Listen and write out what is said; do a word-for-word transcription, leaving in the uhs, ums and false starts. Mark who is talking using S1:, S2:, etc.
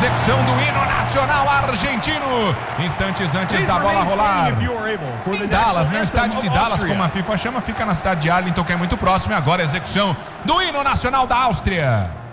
S1: execução do hino nacional argentino. Instantes antes da bola rolar. Em Dallas, no estádio de Dallas, como a FIFA chama, fica na cidade de Arlington, que é muito próximo. E agora a execução do hino nacional da Áustria.